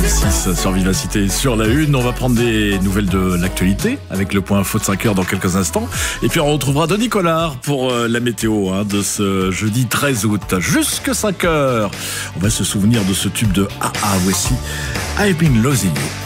M6 sur Vivacité sur la une. On va prendre des nouvelles de l'actualité avec le point info de 5 heures dans quelques instants. Et puis on retrouvera Denis Collard pour la météo de ce jeudi 13 août. Jusque 5 heures. On va se souvenir de ce tube de A.A. Voici I've Been Losing You.